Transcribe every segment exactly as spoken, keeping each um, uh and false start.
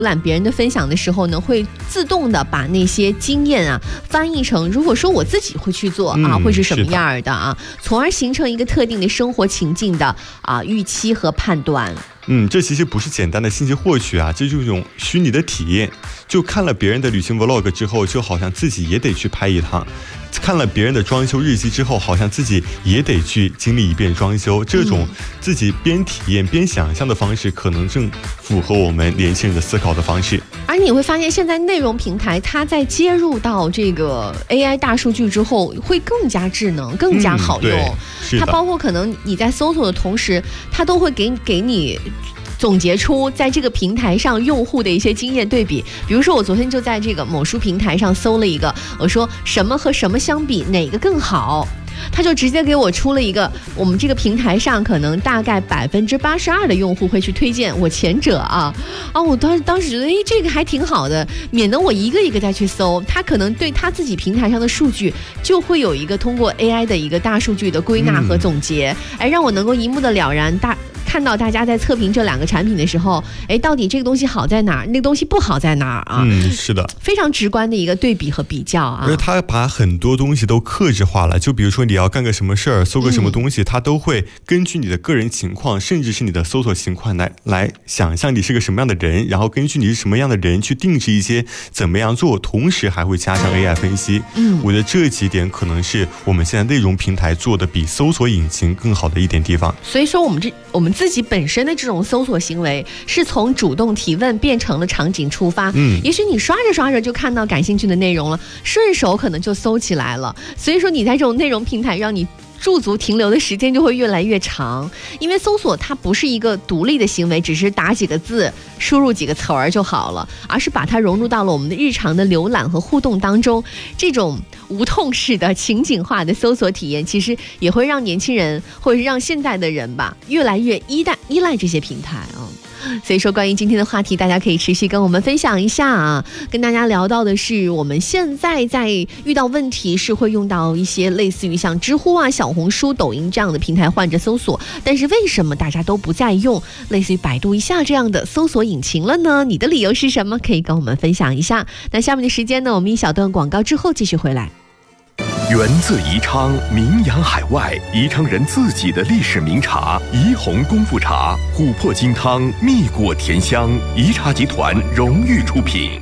览别人的分享的时候呢，会自动的把那些经验啊翻译成，如果说我自己会去做啊， 嗯、 会是什么样的啊，从而形成一个特定的生活情境的啊预期和判断。 嗯，这其实不是简单的信息获取啊，这就是一种虚拟的体验。就看了别人的旅行 vlog 之后，就好像自己也得去拍一趟；看了别人的装修日记之后，好像自己也得去经历一遍装修。这种自己边体验边想象的方式，可能正符合我们年轻人的思考的方式。 而你会发现，现在内容平台它在接入到这个 A I 大数据之后，会更加智能，更加好用。 嗯、 它包括可能你在搜索的同时，它都会给给你总结出在这个平台上用户的一些经验对比。比如说我昨天就在这个某书平台上搜了一个，我说什么和什么相比哪个更好，他就直接给我出了一个我们这个平台上可能大概百分之八十二的用户会去推荐我前者啊啊！我当时当时觉得，哎，这个还挺好的，免得我一个一个再去搜，他可能对他自己平台上的数据就会有一个通过 A I 的一个大数据的归纳和总结，嗯、哎，让我能够一目的了然大。看到大家在测评这两个产品的时候，哎，到底这个东西好在哪儿，那个东西不好在哪儿啊？ 嗯，是的， 非常直观的一个对比和比较啊。 而它把很多东西都克制化了，就比如说你要干个什么事儿，搜个什么东西，嗯、它都会根据你的个人情况，甚至是你的搜索情况来来想象你是个什么样的人，然后根据你是什么样的人去定制一些怎么样做，同时还会加上 A I 分析。嗯，我觉得这几点可能是我们现在内容平台做的比搜索引擎更好的一点地方。 所以说，我们这我们自己本身的这种搜索行为是从主动提问变成了场景出发，嗯，也许你刷着刷着就看到感兴趣的内容了，顺手可能就搜起来了。所以说你在这种内容平台让你驻足停留的时间就会越来越长，因为搜索它不是一个独立的行为，只是打几个字输入几个词儿就好了，而是把它融入到了我们的日常的浏览和互动当中。这种无痛式的情景化的搜索体验，其实也会让年轻人或者是让现代的人吧，越来越依赖依赖这些平台啊。所以说关于今天的话题，大家可以持续跟我们分享一下啊。跟大家聊到的是，我们现在在遇到问题是会用到一些类似于像知乎啊、小红书、抖音这样的平台换着搜索，但是为什么大家都不再用类似于百度一下这样的搜索引擎了呢？你的理由是什么？可以跟我们分享一下。那下面的时间呢，我们一小段广告之后继续回来。 源自宜昌，名扬海外，宜昌人自己的历史名茶宜红功夫茶，琥珀金汤，蜜果甜香，宜茶集团荣誉出品。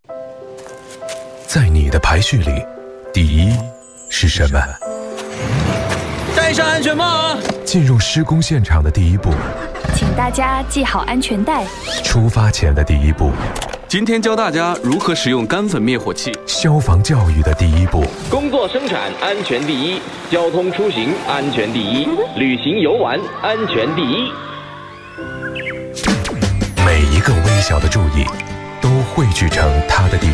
在你的排序里，第一是什么？ 戴上安全帽啊！ 进入施工现场的第一步， 请大家系好安全带。 出发前的第一步， 今天教大家如何使用干粉灭火器。 消防教育的第一步， 工作生产安全第一，交通出行安全第一，旅行游玩安全第一。 每一个微小的注意，都汇聚成它的第